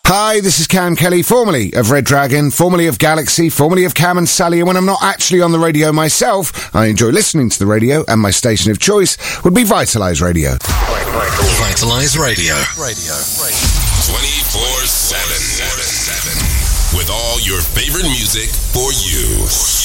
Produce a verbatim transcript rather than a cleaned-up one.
Hi, this is Cam Kelly, formerly of Red Dragon, formerly of Galaxy, formerly of Cam and Sally, and when I'm not actually on the radio myself, I enjoy listening to the radio, and my station of choice would be Vitalise Radio. Vitalise Radio. Radio. twenty-four seven. With all your favorite music for you.